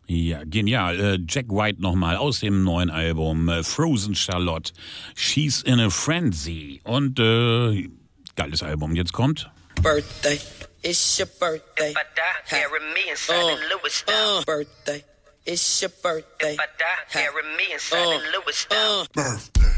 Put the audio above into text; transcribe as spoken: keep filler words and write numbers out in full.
Ja, genial. Äh, Jack White nochmal aus dem neuen Album äh, Frozen Charlotte. She's in a Frenzy. Und äh, geiles Album. Jetzt kommt Birthday, it's your birthday. If I die, bury me inside uh, the Louis style. Uh, birthday, it's your birthday. If I die, bury me inside uh, the Louis style. Uh, birthday.